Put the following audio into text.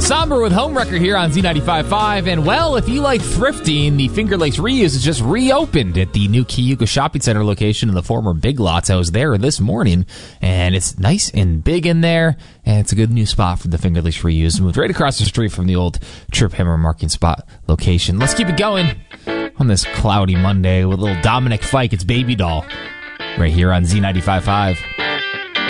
Somber with Homewrecker here on Z95.5. And, well, if you like thrifting, the Finger Lakes Reuse is just reopened at the new Cayuga Shopping Center location in the former Big Lots. I was there this morning, and it's nice and big in there, and it's a good new spot for the Finger Lakes Reuse. Moved right across the street from the old Trip Hammer Marking Spot location. Let's keep it going on this cloudy Monday with a little Dominic Fike. It's Baby Doll right here on Z95.5.